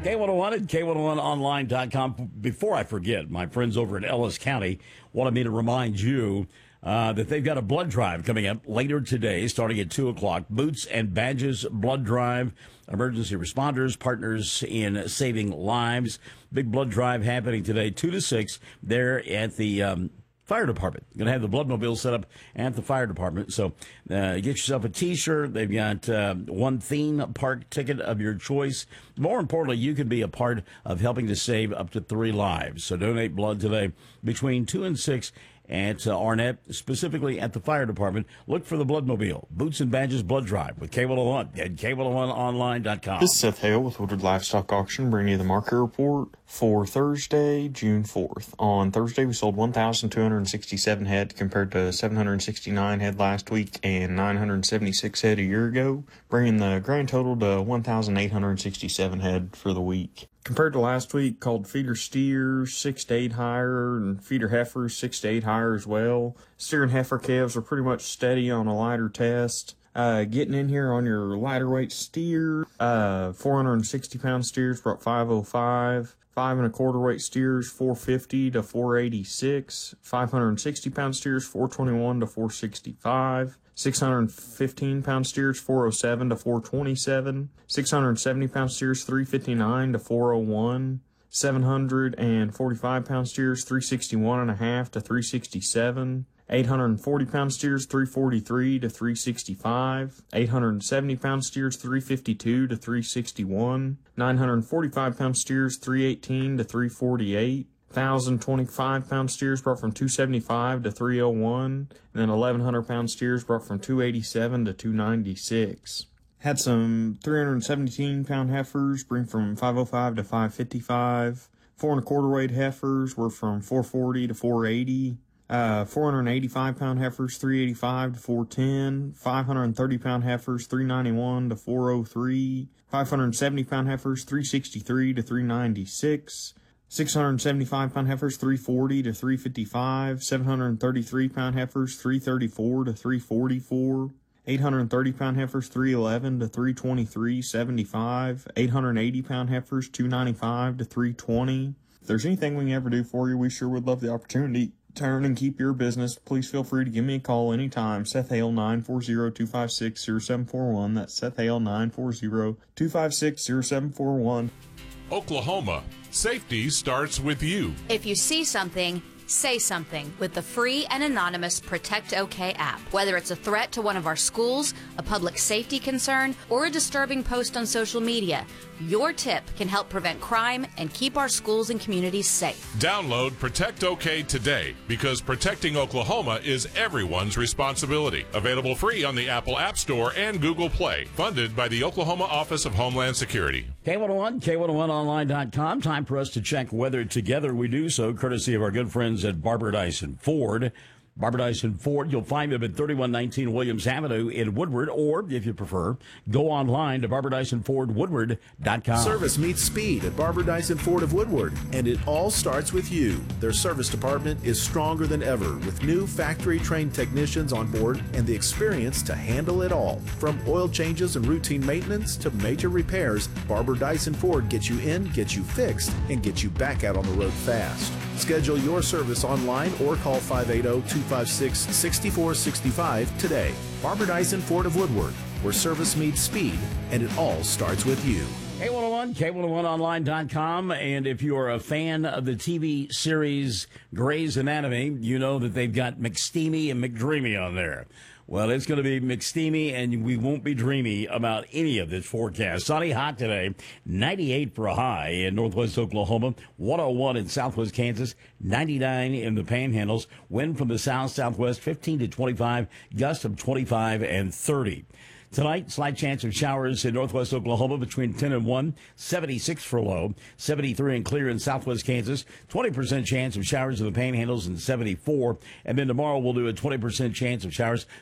K101 and K101online.com. Before I forget, my friends over in Ellis County wanted me to remind you that they've got a blood drive coming up later today, starting at 2 o'clock. Boots and Badges Blood Drive. Emergency responders, partners in saving lives. Big blood drive happening today, 2 to 6, there at the fire department. Going to have the bloodmobile set up at the fire department. So get yourself a T-shirt. They've got one theme park ticket of your choice. More importantly, you can be a part of helping to save up to 3 lives. So donate blood today between 2 and 6 at Arnett, specifically at the fire department. Look for the bloodmobile. Boots and Badges Blood Drive with K101 and K101online.com. This is Seth Hale with Woodward Livestock Auction, bringing you the market report for Thursday, June 4th. On Thursday, we sold 1,267 head compared to 769 head last week and 976 head a year ago, bringing the grand total to 1,867 head for the week. Compared to last week, called feeder steers 6 to 8 higher and feeder heifers 6 to 8 higher as well. Steer and heifer calves are pretty much steady on a lighter test. Getting in here on your lighter weight steer, 460 pound steers brought 505. 5 1/4 weight steers 450 to 486. 560 pound steers 421 to 465. 615 pound steers 407 to 427. 670 pound steers 359 to 401. 745 pound steers 361.5 to 367. 840 pound steers 343 to 365. 870 pound steers 352 to 361. 945 pound steers 318 to 348. 1,025 pound steers brought from 275 to 301, and then 1,100 pound steers brought from 287 to 296. Had some 317 pound heifers bring from 505 to 555. 4 1/4 weight heifers were from 440 to 480. 485 pound heifers 385 to 410. 530 pound heifers 391 to 403. 570 pound heifers 363 to 396. 675 pound heifers 340 to 355. 733 pound heifers 334 to 344. 830 pound heifers 311 to 323.75. 880 pound heifers 295 to 320. If there's anything we can ever do for you, we sure would love the opportunity to earn and keep your business. Please feel free to give me a call anytime. Seth Hale, 940-256-0741. That's Seth Hale, 940-256-0741. Oklahoma, safety starts with you. If you see something, say something with the free and anonymous Protect OK app. Whether it's a threat to one of our schools, a public safety concern, or a disturbing post on social media, your tip can help prevent crime and keep our schools and communities safe. Download Protect OK today, because protecting Oklahoma is everyone's responsibility. Available free on the Apple App Store and Google Play. Funded by the Oklahoma Office of Homeland Security. K101, K101online.com. Time for us to check weather together. We do so courtesy of our good friends at Barber Dyson Ford. Barber Dyson Ford, you'll find them at 3119 Williams Avenue in Woodward, or if you prefer, go online to barberdysonfordwoodward.com. Service meets speed at Barber Dyson Ford of Woodward, and it all starts with you. Their service department is stronger than ever, with new factory-trained technicians on board and the experience to handle it all. From oil changes and routine maintenance to major repairs, Barber Dyson Ford gets you in, gets you fixed, and gets you back out on the road fast. Schedule your service online or call 580-256-6465 today. Barber Dyson Ford of Woodward, where service meets speed, and it all starts with you. K101, K101online.com, and if you're a fan of the TV series Grey's Anatomy, you know that they've got McSteamy and McDreamy on there. Well, it's going to be McSteamy, and we won't be dreamy about any of this forecast. Sunny, hot today, 98 for a high in northwest Oklahoma, 101 in southwest Kansas, 99 in the Panhandles. Wind from the south-southwest, 15 to 25, gusts of 25 and 30. Tonight, slight chance of showers in northwest Oklahoma between 10 and 1, 76 for low, 73 and clear in southwest Kansas, 20% chance of showers in the Panhandles and 74. And then tomorrow we'll do a 20% chance of showers